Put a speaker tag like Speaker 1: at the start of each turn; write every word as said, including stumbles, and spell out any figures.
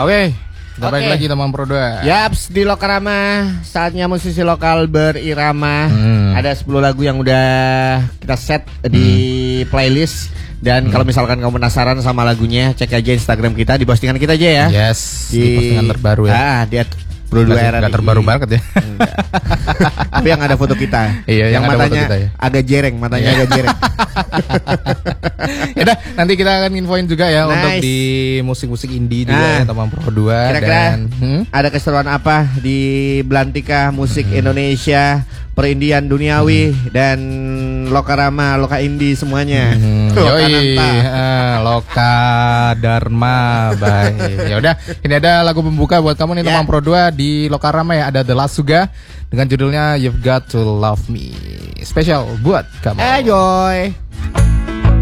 Speaker 1: Oke, kita balik
Speaker 2: Oke.
Speaker 1: lagi teman Pro dua.
Speaker 2: Yaps, di Lokarama saatnya musisi lokal berirama.
Speaker 1: Hmm.
Speaker 2: Ada sepuluh lagu yang udah kita set di playlist. Dan kalau misalkan kamu penasaran sama lagunya, cek aja Instagram kita di postingan kita aja ya.
Speaker 1: Yes, di, postingan terbaru ya.
Speaker 2: Ah, dia Pro dua R R I.
Speaker 1: Gak terbaru banget ya.
Speaker 2: Tapi yang ada foto kita.
Speaker 1: Iya, yang
Speaker 2: yang
Speaker 1: ada foto
Speaker 2: matanya
Speaker 1: kita ya.
Speaker 2: agak jereng, matanya
Speaker 1: Iya.
Speaker 2: agak jereng.
Speaker 1: Yaudah, nanti kita akan infoin juga ya
Speaker 2: Nice.
Speaker 1: untuk di musik-musik indie juga
Speaker 2: Nah,
Speaker 1: ya teman Pro dua.
Speaker 2: Kira-kira
Speaker 1: Dan hmm?
Speaker 2: ada keseruan apa di Belantika musik
Speaker 1: Hmm.
Speaker 2: Indonesia, perindian duniawi dan Lokarama, Loka Indie semuanya.
Speaker 1: Hmm,
Speaker 2: Loka
Speaker 1: yoi,
Speaker 2: Nanta.
Speaker 1: ah, Loka Dharma, baik. Ya udah, ini ada lagu pembuka buat kamu nih
Speaker 2: Ya.
Speaker 1: teman Pro dua di Lokarama ya, ada The Last Suga dengan judulnya You've Got to Love Me. Spesial buat kamu.
Speaker 2: Enjoy.